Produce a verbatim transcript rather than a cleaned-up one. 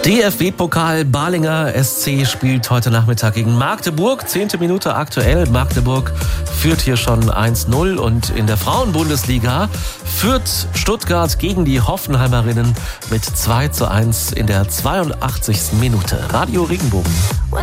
D F B-Pokal, Balinger S C spielt heute Nachmittag gegen Magdeburg. Zehnte Minute aktuell. Magdeburg führt hier schon eins null. Und in der Frauenbundesliga führt Stuttgart gegen die Hoffenheimerinnen mit zwei zu eins in der zweiundachtzigsten Minute. Radio Regenbogen.